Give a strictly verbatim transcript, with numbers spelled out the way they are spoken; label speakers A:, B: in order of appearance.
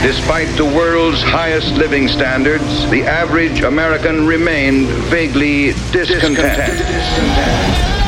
A: Despite the world's highest living standards, the average American remained vaguely discontent. discontent.